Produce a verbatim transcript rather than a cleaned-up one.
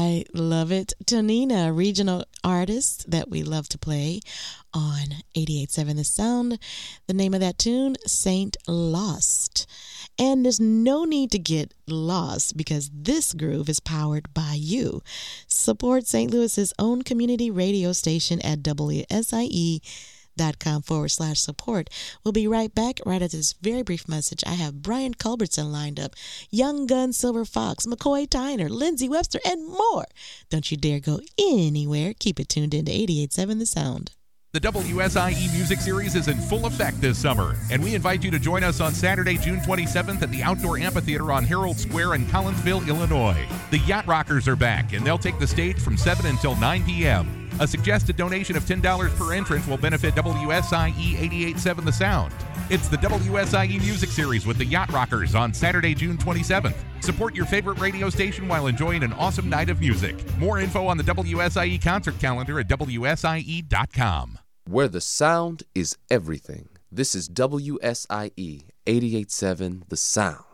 I love it. Tonina, regional artist that we love to play on eighty-eight point seven The Sound. The name of that tune, Saint Lost. And there's no need to get lost because this groove is powered by you. Support Saint Louis's own community radio station at W S I E dot com forward slash support. We'll be right back right after this very brief message. I have Brian Culbertson lined up, Young Gun Silver Fox, McCoy Tyner, Lindsey Webster, and more. Don't you dare go anywhere. Keep it tuned into eighty-eight point seven The Sound. The W S I E Music Series is in full effect this summer, and we invite you to join us on Saturday, June twenty-seventh at the Outdoor Amphitheater on Herald Square in Collinsville, Illinois. The Yacht Rockers are back, and they'll take the stage from seven until nine p.m. A suggested donation of ten dollars per entrance will benefit W S I E eighty-eight point seven The Sound. It's the W S I E Music Series with the Yacht Rockers on Saturday, June twenty-seventh. Support your favorite radio station while enjoying an awesome night of music. More info on the W S I E concert calendar at W S I E dot com. Where the sound is everything. This is W S I E eighty-eight point seven The Sound.